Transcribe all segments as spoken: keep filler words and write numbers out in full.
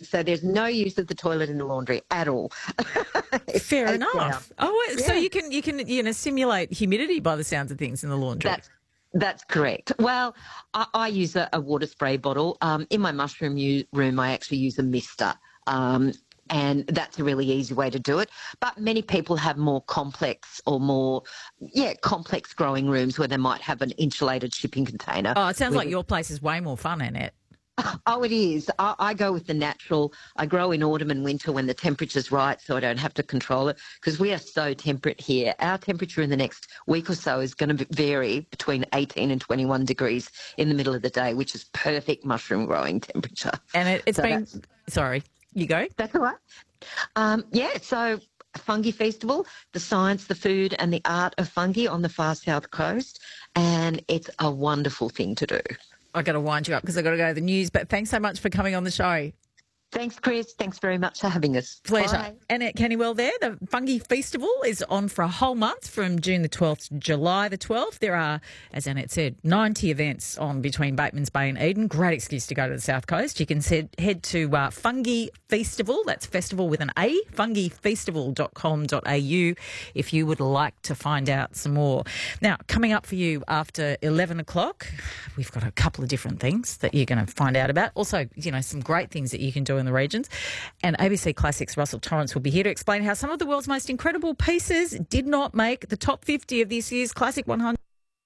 So there's no use of the toilet in the laundry at all. Fair enough. Down. Oh, so Yeah. you can you can you know simulate humidity by the sounds of things in the laundry. That's That's correct. Well, I, I use a, a water spray bottle. Um, in my mushroom u- room, I actually use a mister, um, and that's a really easy way to do it. But many people have more complex or more, yeah, complex growing rooms where they might have an insulated shipping container. Oh, it sounds like with- your place is way more fun, Annette. Oh, it is. I, I go with the natural. I grow in autumn and winter when the temperature's right, so I don't have to control it, because we are so temperate here. Our temperature in the next week or so is going to vary between eighteen and twenty-one degrees in the middle of the day, which is perfect mushroom growing temperature. And it, it's So been... that's- Sorry, you go. That's all right. Um, yeah, so Fungi Festival, the science, the food and the art of fungi on the far south coast, and it's a wonderful thing to do. I got to wind you up because I got to go to the news. But thanks so much for coming on the show. Thanks, Chris. Thanks very much for having us. Pleasure. Bye. Annette Kennywell there. The Fungi Festival is on for a whole month from June the twelfth to July the twelfth. There are, as Annette said, ninety events on between Bateman's Bay and Eden. Great excuse to go to the South Coast. You can head, head to uh, Fungi Festival. That's festival with an A, fungi festival dot com dot a u if you would like to find out some more. Now, coming up for you after eleven o'clock, we've got a couple of different things that you're going to find out about. Also, you know, some great things that you can do in the regions. And A B C Classics Russell Torrance will be here to explain how some of the world's most incredible pieces did not make the top fifty of this year's Classic one hundred.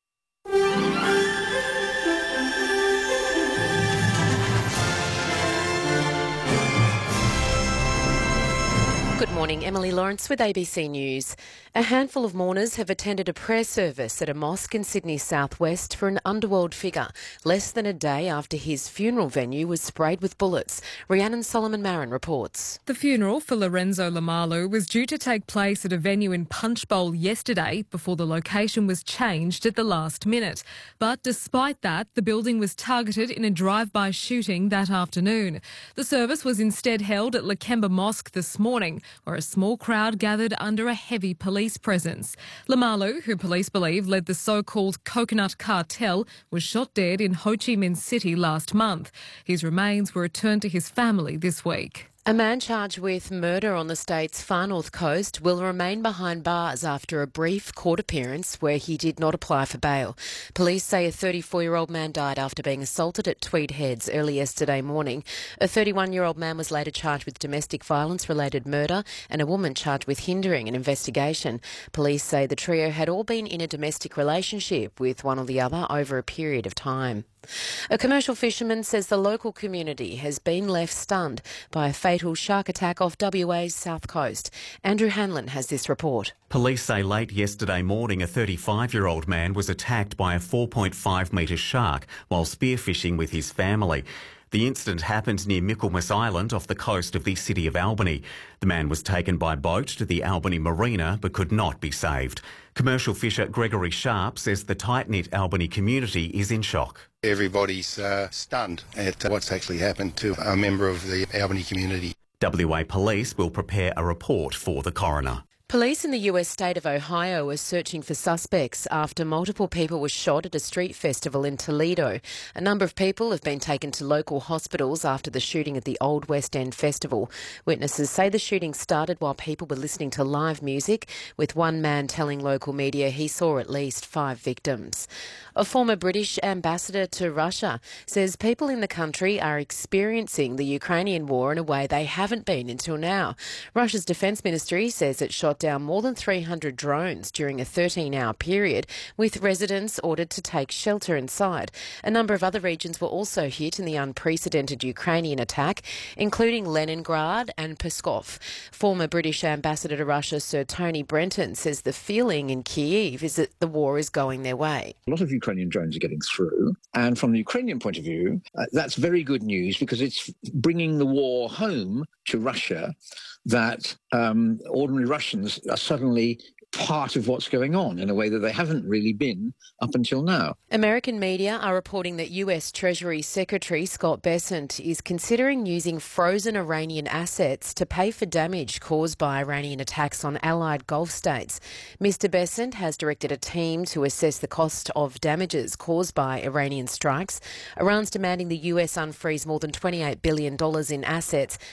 Good morning, Emily Lawrence with A B C News. A handful of mourners have attended a prayer service at a mosque in Sydney's southwest for an underworld figure, less than a day after his funeral venue was sprayed with bullets. Rhiannon Solomon-Marin reports. The funeral for Lorenzo Lamalu was due to take place at a venue in Punchbowl yesterday before the location was changed at the last minute. But despite that, the building was targeted in a drive-by shooting that afternoon. The service was instead held at Lakemba Mosque this morning, where a small crowd gathered under a heavy police presence. Lamalu, who police believe led the so-called Coconut Cartel, was shot dead in Ho Chi Minh City last month. His remains were returned to his family this week. A man charged with murder on the state's far north coast will remain behind bars after a brief court appearance where he did not apply for bail. Police say a thirty-four-year-old man died after being assaulted at Tweed Heads early yesterday morning. A thirty-one-year-old man was later charged with domestic violence-related murder and a woman charged with hindering an investigation. Police say the trio had all been in a domestic relationship with one or the other over a period of time. A commercial fisherman says the local community has been left stunned by a fatal shark attack off W A's south coast. Andrew Hanlon has this report. Police say late yesterday morning a thirty-five-year-old man was attacked by a four point five metre shark while spearfishing with his family. The incident happened near Michaelmas Island off the coast of the city of Albany. The man was taken by boat to the Albany Marina but could not be saved. Commercial fisher Gregory Sharp says the tight-knit Albany community is in shock. Everybody's uh, stunned at what's actually happened to a member of the Albany community. W A Police will prepare a report for the coroner. Police in the U S state of Ohio are searching for suspects after multiple people were shot at a street festival in Toledo. A number of people have been taken to local hospitals after the shooting at the Old West End Festival. Witnesses say the shooting started while people were listening to live music, with one man telling local media he saw at least five victims. A former British ambassador to Russia says people in the country are experiencing the Ukrainian war in a way they haven't been until now. Russia's defence ministry says it shot down more than three hundred drones during a thirteen-hour period, with residents ordered to take shelter inside. A number of other regions were also hit in the unprecedented Ukrainian attack, including Leningrad and Pskov. Former British ambassador to Russia, Sir Tony Brenton, says the feeling in Kyiv is that the war is going their way. A lot of Ukrainian drones are getting through, and from the Ukrainian point of view, uh, that's very good news because it's bringing the war home to Russia, that um, ordinary Russians are suddenly part of what's going on in a way that they haven't really been up until now. American media are reporting that U S Treasury Secretary Scott Bessent is considering using frozen Iranian assets to pay for damage caused by Iranian attacks on allied Gulf states. Mister Bessent has directed a team to assess the cost of damages caused by Iranian strikes. Iran's demanding the U S unfreeze more than twenty-eight billion dollars in assets